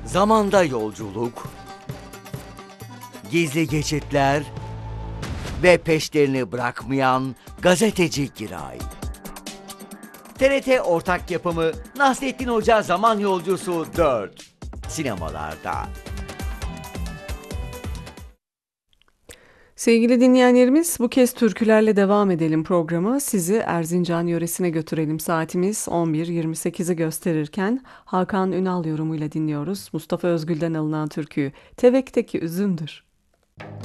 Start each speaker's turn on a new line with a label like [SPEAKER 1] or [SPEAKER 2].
[SPEAKER 1] Zamanda yolculuk, gizli geçitler ve peşlerini bırakmayan gazeteci Giray. TRT ortak yapımı Nasrettin Hoca Zaman Yolcusu 4. Sinemalarda.
[SPEAKER 2] Sevgili dinleyenlerimiz, bu kez türkülerle devam edelim programa. Sizi Erzincan yöresine götürelim. Saatimiz 11.28'i gösterirken Hakan Ünal yorumuyla dinliyoruz. Mustafa Özgül'den alınan türküyü Tevek'teki Üzümdür.